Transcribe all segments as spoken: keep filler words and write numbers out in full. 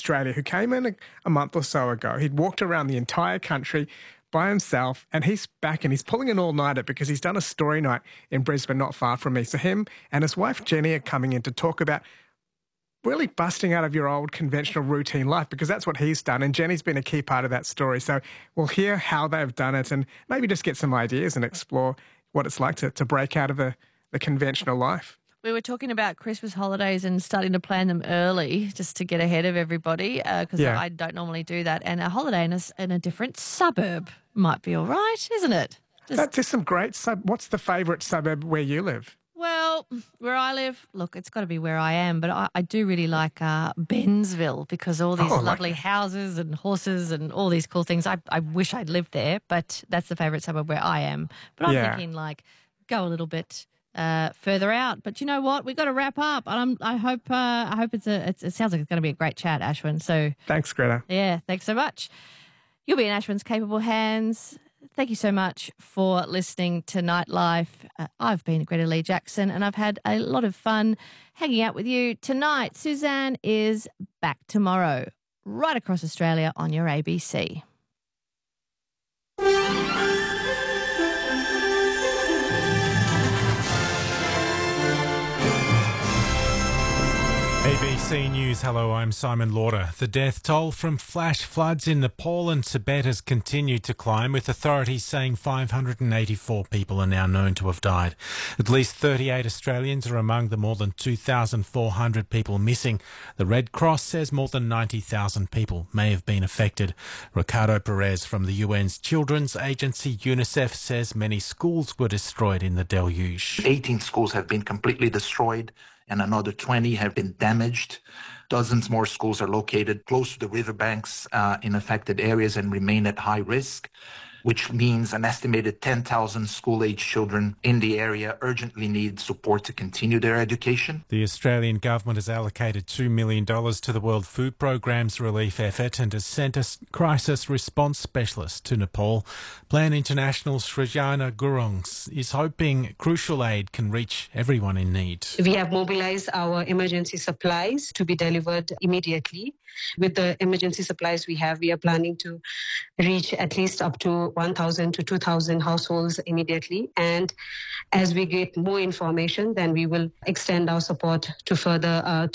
Australia who came in a, a month or so ago. He'd walked around the entire country by himself, and he's back and he's pulling an all-nighter because he's done a story night in Brisbane not far from me. So him and his wife Jenny are coming in to talk about really busting out of your old conventional routine life, because that's what he's done, and Jenny's been a key part of that story. So we'll hear how they've done it and maybe just get some ideas and explore what it's like to, to break out of the, the conventional life. We were talking about Christmas holidays and starting to plan them early just to get ahead of everybody, because uh, Yeah. I don't normally do that. And a holiday in a, in a different suburb might be all right, isn't it? Just, That's just some great sub. What's the favourite suburb where you live? well, where I live, look, it's got to be where I am, but I, I do really like uh, Bensville, because all these Oh, I like lovely that. houses and horses and all these cool things. I, I wish I'd lived there, but that's the favourite suburb where I am. But I'm Yeah. thinking, like, go a little bit uh, further out. But you know what? We've got to wrap up. And I'm, I hope uh, I hope it's a. It's, it sounds like it's going to be a great chat, Ashwin. So Thanks, Greta. yeah, thanks so much. You'll be in Ashwin's capable hands. Thank you so much for listening to Nightlife. Uh, I've been Greta Lee Jackson, and I've had a lot of fun hanging out with you tonight. Suzanne is back tomorrow, right across Australia on your A B C. A B C News, hello, I'm Simon Lauder. The death toll from flash floods in Nepal and Tibet has continued to climb, with authorities saying five hundred eighty-four people are now known to have died. At least thirty-eight Australians are among the more than two thousand four hundred people missing. The Red Cross says more than ninety thousand people may have been affected. Ricardo Perez from the U N's children's agency UNICEF says many schools were destroyed in the deluge. eighteen schools have been completely destroyed, and another twenty have been damaged. Dozens more schools are located close to the riverbanks uh, in affected areas and remain at high risk, which means an estimated ten thousand school-age children in the area urgently need support to continue their education. The Australian government has allocated two million dollars to the World Food Programme's relief effort and has sent a crisis response specialist to Nepal. Plan International's Srijana Gurung is hoping crucial aid can reach everyone in need. We have mobilized our emergency supplies to be delivered immediately. With the emergency supplies we have, we are planning to reach at least up to one thousand to two thousand households immediately. And as we get more information, then we will extend our support to further uh,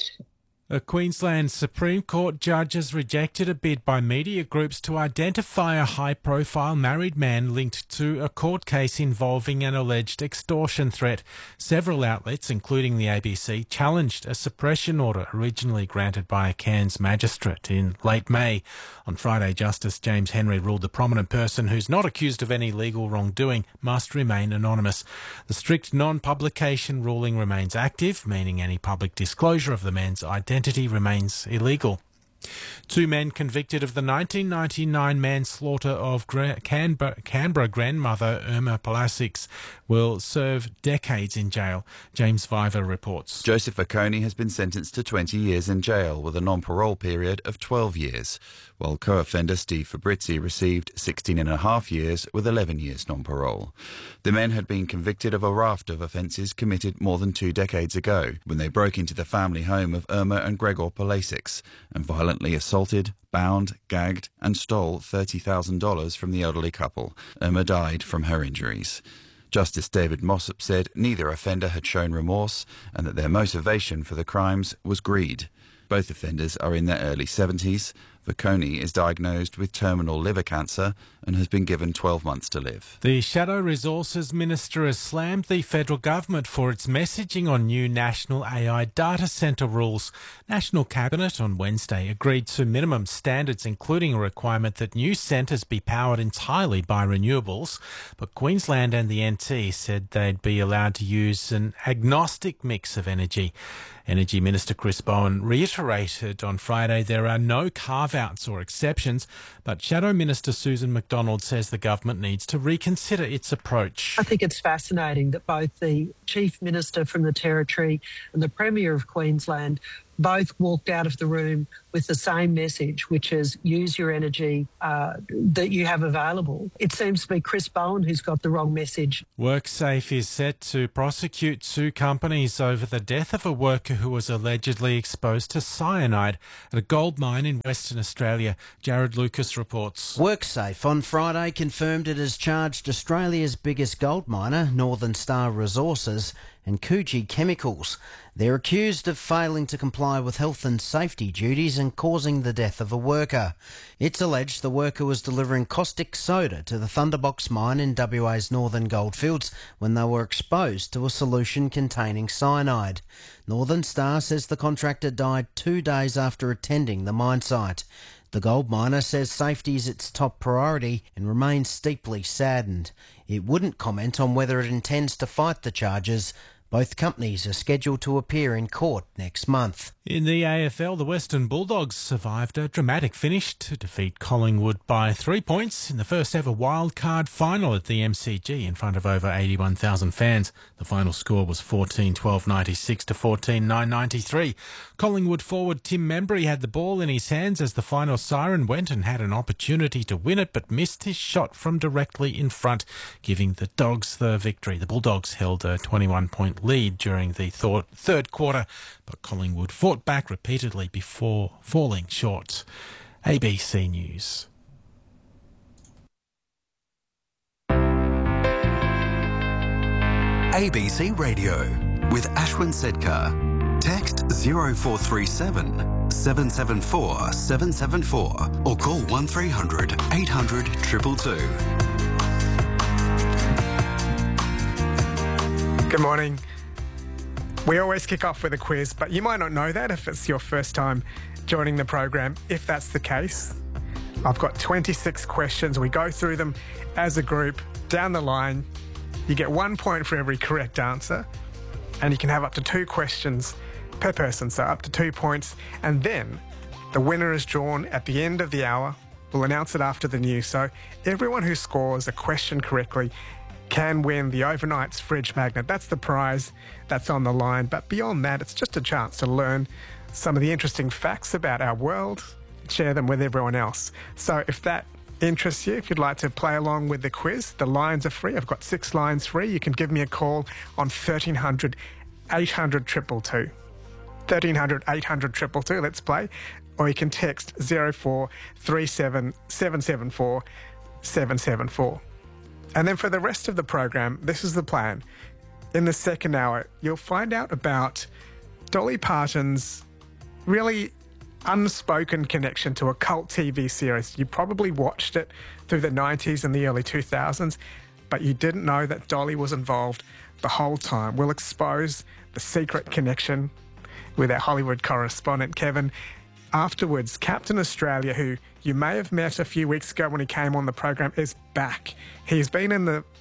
A Queensland Supreme Court judge has rejected a bid by media groups to identify a high-profile married man linked to a court case involving an alleged extortion threat. Several outlets, including the A B C, challenged a suppression order originally granted by a Cairns magistrate in late May. On Friday, Justice James Henry ruled the prominent person who's not accused of any legal wrongdoing must remain anonymous. The strict non-publication ruling remains active, meaning any public disclosure of the man's identity Identity remains illegal. Two men convicted of the nineteen ninety-nine manslaughter of Canberra, Canberra grandmother Irma Palasic will serve decades in jail. James Viver reports. Joseph Oconee has been sentenced to twenty years in jail with a non-parole period of twelve years, while co-offender Steve Fabrizi received sixteen and a half years with eleven years non-parole. The men had been convicted of a raft of offences committed more than two decades ago when they broke into the family home of Irma and Gregor Palasic and violently assaulted, bound, gagged and stole thirty thousand dollars from the elderly couple. Irma died from her injuries. Justice David Mossop said neither offender had shown remorse and that their motivation for the crimes was greed. Both offenders are in their early seventies. Oconee is diagnosed with terminal liver cancer and has been given twelve months to live. The Shadow Resources Minister has slammed the federal government for its messaging on new national A I data centre rules. National Cabinet on Wednesday agreed to minimum standards, including a requirement that new centres be powered entirely by renewables. But Queensland and the N T said they'd be allowed to use an agnostic mix of energy. Energy Minister Chris Bowen reiterated on Friday there are no carve-outs or exceptions, but Shadow Minister Susan McDonald says the government needs to reconsider its approach. I think it's fascinating that both the Chief Minister from the Territory and the Premier of Queensland both walked out of the room with the same message, which is use your energy uh, that you have available. It seems to be Chris Bowen who's got the wrong message. WorkSafe is set to prosecute two companies over the death of a worker who was allegedly exposed to cyanide at a gold mine in Western Australia. Jared Lucas reports. WorkSafe on Friday confirmed it has charged Australia's biggest gold miner, Northern Star Resources, and Coogee Chemicals. They're accused of failing to comply with health and safety duties and causing the death of a worker. It's alleged the worker was delivering caustic soda to the Thunderbox mine in W A's Northern Goldfields when they were exposed to a solution containing cyanide. Northern Star says the contractor died two days after attending the mine site. The gold miner says safety is its top priority and remains deeply saddened. It wouldn't comment on whether it intends to fight the charges. Both companies are scheduled to appear in court next month. In the A F L, the Western Bulldogs survived a dramatic finish to defeat Collingwood by three points in the first ever wildcard final at the M C G in front of over eighty-one thousand fans. The final score was fourteen twelve ninety-six to fourteen nine ninety-three. Collingwood forward Tim Membry had the ball in his hands as the final siren went and had an opportunity to win it, but missed his shot from directly in front, giving the Dogs the victory. The Bulldogs held a twenty-one point lead during the th- third quarter, but Collingwood fought back repeatedly before falling short. A B C News. A B C Radio with Ashwin Sedkar. Text zero four three seven, seven seven four, seven seven four or call one three hundred, eight hundred, two two two. Good morning. We always kick off with a quiz, but you might not know that if it's your first time joining the program. If that's the case, I've got twenty-six questions. We go through them as a group down the line. You get one point for every correct answer, and you can have up to two questions per person, so up to two points. And then the winner is drawn at the end of the hour. We'll announce it after the news. So everyone who scores a question correctly can win the Overnight's fridge magnet. That's the prize that's on the line. But beyond that, it's just a chance to learn some of the interesting facts about our world, share them with everyone else. So if that interests you, if you'd like to play along with the quiz, the lines are free. I've got six lines free. You can give me a call on thirteen hundred, eight hundred, two two two. thirteen hundred, eight hundred, two two two. Let's play. Or you can text zero four three seven, seven seven four, seven seven four. And then for the rest of the program, this is the plan. In the second hour, you'll find out about Dolly Parton's really unspoken connection to a cult T V series. You probably watched it through the nineties and the early two thousands, but you didn't know that Dolly was involved the whole time. We'll expose the secret connection with our Hollywood correspondent, Kevin. Afterwards, Captain Australia, who you may have met a few weeks ago when he came on the program, is back. He's been in the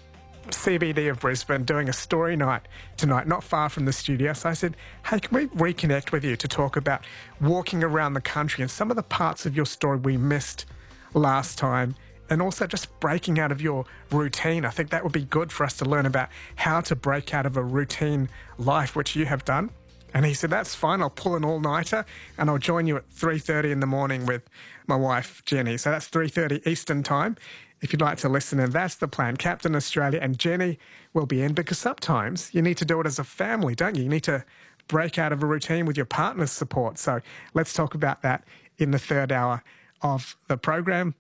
C B D of Brisbane doing a story night tonight, not far from the studio. So I said, hey, can we reconnect with you to talk about walking around the country and some of the parts of your story we missed last time, and also just breaking out of your routine. I think that would be good for us to learn about how to break out of a routine life, which you have done. And he said, that's fine, I'll pull an all-nighter and I'll join you at three thirty in the morning with my wife, Jenny. So that's three thirty Eastern time. If you'd like to listen in, that's the plan. Captain Australia and Jenny will be in, because sometimes you need to do it as a family, don't you? You need to break out of a routine with your partner's support. So let's talk about that in the third hour of the program.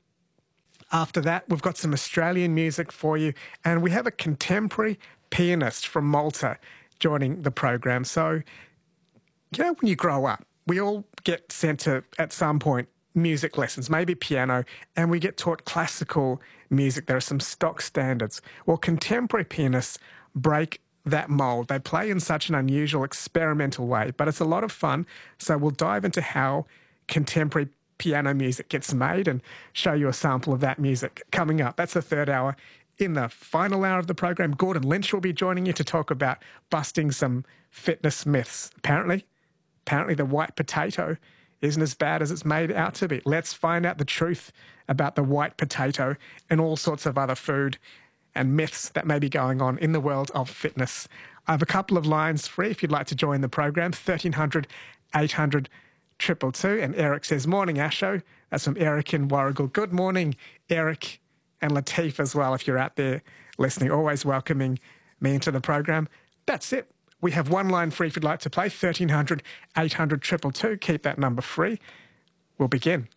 After that, we've got some Australian music for you, and we have a contemporary pianist from Malta joining the program. So, you know, when you grow up, we all get sent to, at some point, music lessons, maybe piano, and we get taught classical music. There are some stock standards. Well, contemporary pianists break that mould. They play in such an unusual, experimental way, but it's a lot of fun. So we'll dive into how contemporary piano music gets made and show you a sample of that music coming up. That's the third hour. In the final hour of the program, Gordon Lynch will be joining you to talk about busting some fitness myths. Apparently, apparently the white potato isn't as bad as it's made out to be. Let's find out the truth about the white potato and all sorts of other food and myths that may be going on in the world of fitness. I have a couple of lines free if you'd like to join the program, thirteen hundred, eight hundred, two two two. And Eric says, morning, Asho. That's from Eric in Warrigal. Good morning, Eric and Latif as well, if you're out there listening. Always welcoming me into the program. That's it. We have one line free if you'd like to play, thirteen hundred, eight hundred, two two two. Keep that number free. We'll begin